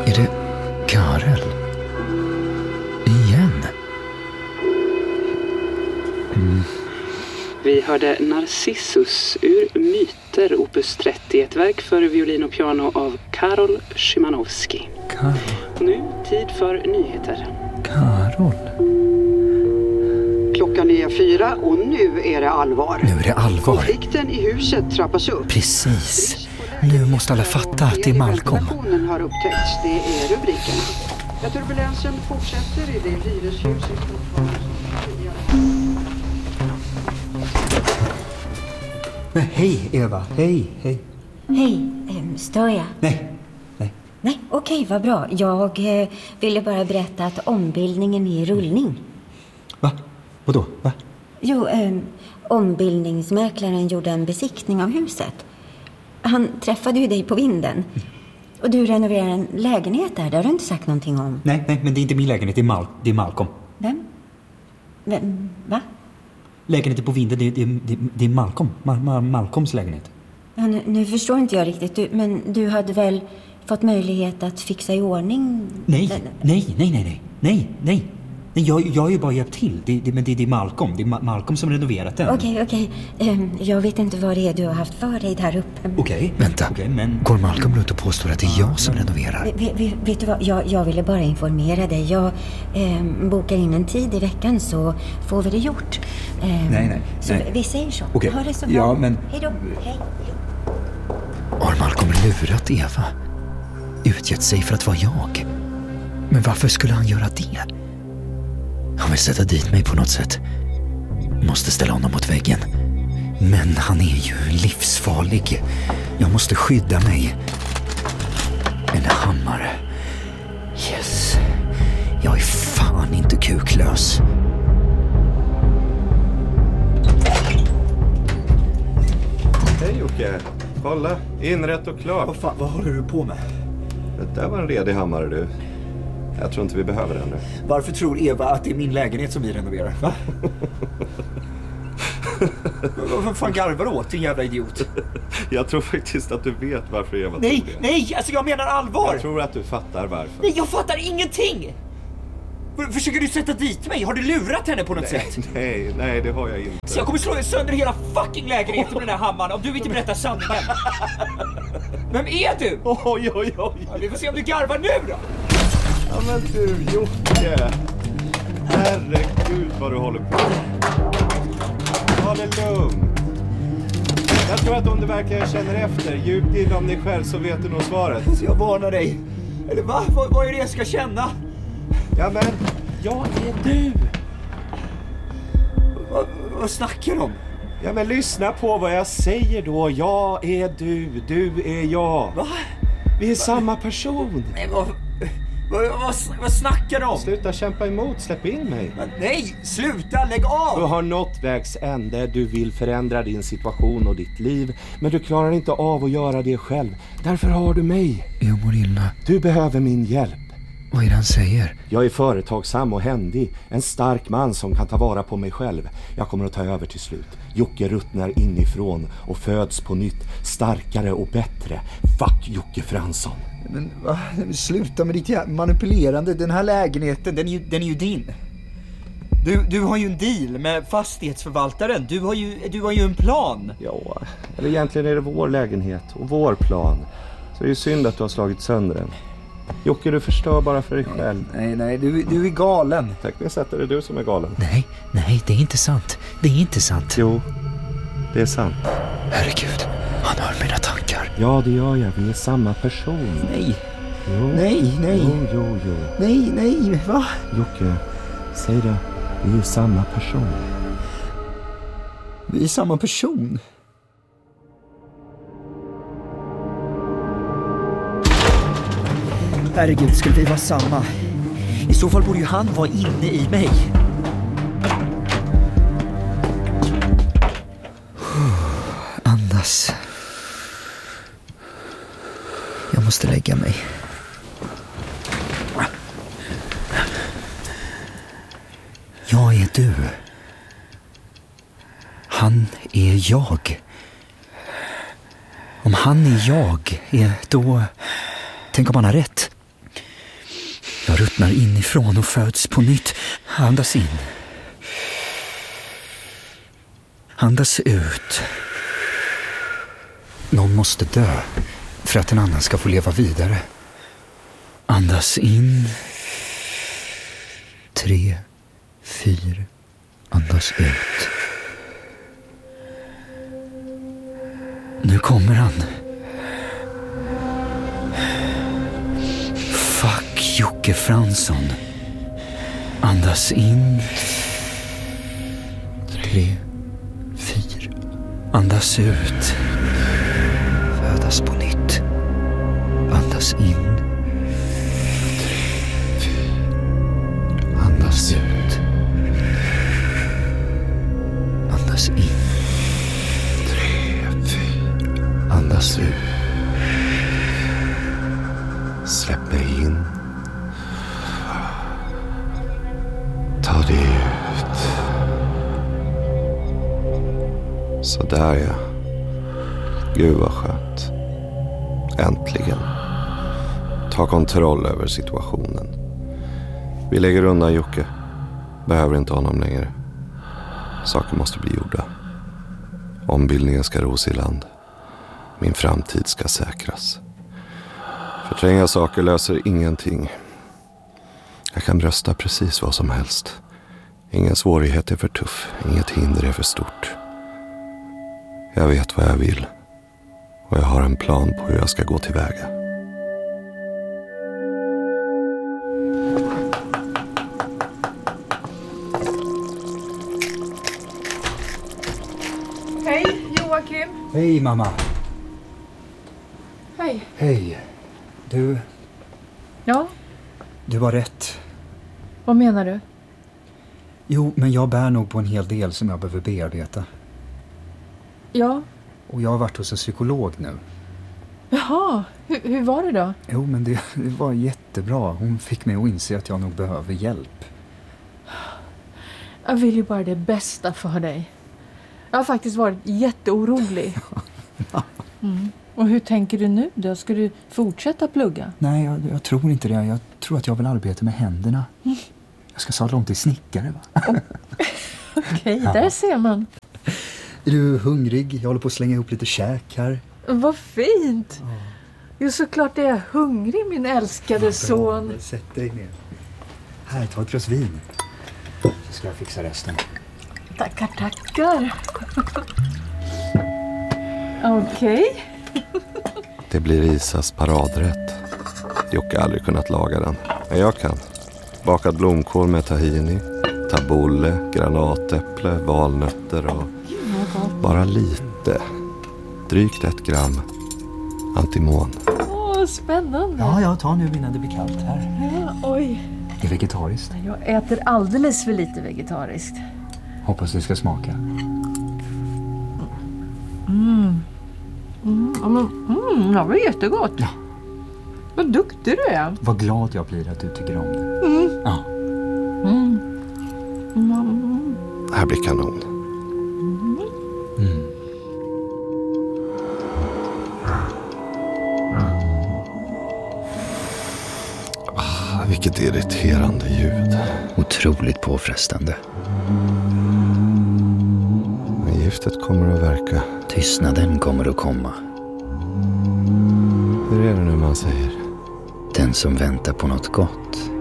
Är det Karel? Igen? Vi hörde Narcissus ur Myter, opus 30, ett verk för violin och piano av Karol Szymanowski. Nu tid för nyheter. Karol? Klockan är 4 och nu är det allvar. Nu är det allvar. Konflikten i huset trappas upp. Precis. Nu måste alla fatta att det är Malcolm. Evakuationen har upptäckts, det är rubriken. Turbulensen fortsätter i det hyreshus som fortfarande Hej Eva, hej. Hej, stör jag? Nej. Okej, vad bra. Jag ville bara berätta att ombildningen är i rullning. Va? Vadå? Va? Jo, ombildningsmäklaren gjorde en besiktning av huset. Han träffade ju dig på vinden. Och du renoverar en lägenhet där, det har du inte sagt någonting om. Nej, men det är inte min lägenhet, det är Malcolm. Vem? Va? Lägenheten på vinden, det är Malcolm. Malcolms lägenhet. Ja, nu förstår inte jag riktigt, men du hade väl fått möjlighet att fixa i ordning? Nej. Jag har ju bara hjälpt till. Men det är Malcolm. Det är Malcolm som renoverat den. Okej. Jag vet inte vad det är du har haft för dig där uppe. Okej. Vänta, men... går Malcolm runt och påstår att det är jag som renoverar? Vet du vad, jag ville bara informera dig. Jag bokar in en tid i veckan så får vi det gjort. Nej. Vi säger så. Okej. Ha det så bra. Ja, men... Hej då. Hej. Har Malcolm lurat Eva? Utgett sig för att vara jag? Men varför skulle han göra det? Han vill sätta dit mig på något sätt. Måste ställa honom mot väggen. Men han är ju livsfarlig. Jag måste skydda mig. En hammare. Yes. Jag är fan inte kuklös. Hej Jocke. Kolla, inrätt och klart. Vad håller du på med? Det där var en redig hammare du. Jag tror inte vi behöver den nu. Varför tror Eva att det är min lägenhet som vi renoverar? Va? Vad fan garvar du åt, din jävla idiot? Jag tror faktiskt att du vet varför Eva tror det. Nej, alltså jag menar allvar. Jag tror att du fattar varför. Nej, jag fattar ingenting. Försöker du sätta dit mig? Har du lurat henne på något sätt? Nej, det har jag inte. Så jag kommer slå sönder hela fucking lägenheten med den här hammaren om du inte berättar sanningen. Vem är du? Oj. Vi får se om du garvar nu då. Ja men du Jocke. Herregud vad du håller på. Ta det lugnt. Jag tror att om du verkligen känner efter djupt in om dig själv så vet du nog svaret. Så jag varnar dig. Eller va? Vad är det jag ska känna? Ja men, jag är du. Vad snackar du om? Ja men lyssna på vad jag säger då. Jag är du är jag. Va? Vi är samma person. Nej, vad snackar du om? Sluta kämpa emot, släpp in mig. Nej, sluta, lägg av! Du har nått vägs ände, du vill förändra din situation och ditt liv. Men du klarar inte av att göra det själv. Därför har du mig. Jag mår illa. Du behöver min hjälp. Vad är det han säger? Jag är företagsam och händig. En stark man som kan ta vara på mig själv. Jag kommer att ta över till slut. Jocke ruttnar inifrån och föds på nytt. Starkare och bättre. Fuck Jocke Fransson. Men va? Sluta med ditt manipulerande. Den här lägenheten, den är ju din. Du har ju en deal med fastighetsförvaltaren. Du har ju en plan. Ja, eller egentligen är det vår lägenhet och vår plan. Så det är ju synd att du har slagit sönder den. Jocke, du förstör bara för dig själv. Nej, du är galen. Tekniskt sett är det du som är galen. Nej, det är inte sant. Det är inte sant. Jo, det är sant. Herregud, han hör mina tankar. Ja, det gör jag. Vi är samma person. Nej. Jo. Nej. Jo. Nej, va? Jocke, säg det. Vi är samma person. Vi är samma person? Herregud, skulle vi vara samma? I så fall borde ju han vara inne i mig. Andas. Jag måste lägga mig. Jag är du. Han är jag. Om han är jag, då... Tänk om han har rätt. Jag ruttnar inifrån och föds på nytt. Andas in. Andas ut. Någon måste dö för att en annan ska få leva vidare. Andas in. 3, 4. Andas ut. Nu kommer han. Fuck Jocke Fransson. Andas in. 3, 4. Andas ut. Födas på nytt. Andas in. 3, 4. Andas ut. Andas in. 3, 4. Andas ut. Släpp mig in. Ta det ut. Så där ja. Gud vad skönt. Äntligen. Ta kontroll över situationen. Vi lägger undan Jocke. Behöver inte honom längre. Saker måste bli gjorda. Ombildningen ska ros i land. Min framtid ska säkras. Förtränga saker löser ingenting. Jag kan brösta precis vad som helst. Ingen svårighet är för tuff. Inget hinder är för stort. Jag vet vad jag vill. Och jag har en plan på hur jag ska gå tillväga. Hej, Joakim. Hej mamma. Hej. Hej. Du, Ja, du har rätt. vad menar du? Jo, men jag bär nog på en hel del som jag behöver bearbeta. Ja, Och jag har varit hos en psykolog nu. jaha. Hur var det då? Jo, men det var jättebra. Hon fick mig att inse att jag nog behöver hjälp. Jag vill ju bara det bästa för dig. Jag har faktiskt varit jätteorolig. Och hur tänker du nu då? Ska du fortsätta plugga? Nej, jag tror inte det. Jag tror att jag vill arbeta med händerna. Jag ska sadla om till snickare, va? Okej, där ser man. Är du hungrig? Jag håller på att slänga ihop lite käk här. Vad fint. Jo, såklart är jag hungrig, min älskade son. Sätt dig ner. Här, ta ett glas vin. Så ska jag fixa resten. Tackar, tackar. Okej. Det blir Isas paradrätt. Jocke har aldrig kunnat laga den. Men jag kan. Bakad blomkål med tahini, tabbouleh, granatäpple, valnötter och bara lite. Drygt 1 gram antimon. Åh, spännande. Ja, ta nu innan det blir kallt här. Ja, oj. Det är vegetariskt. Jag äter alldeles för lite vegetariskt. Hoppas det ska smaka. Det var jättegott. Ja. Vad duktig du är. Vad glad jag blir att du tycker om det. Ja. Det här blir kanon. Vilket irriterande ljud. Otroligt påfrestande. Men giftet kommer att verka. Tystnaden kommer att komma. Hur är det nu man säger? Den som väntar på något gott